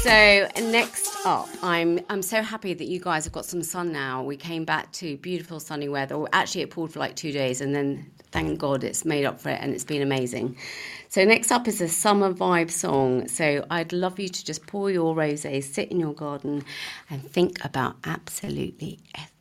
So next up, I'm so happy that you guys have got some sun now. We came back to beautiful sunny weather. Well, actually, it poured for like 2 days, and then thank God it's made up for it, and it's been amazing. So next up is a summer vibe song. So I'd love you to just pour your rosé, sit in your garden, and think about absolutely everything.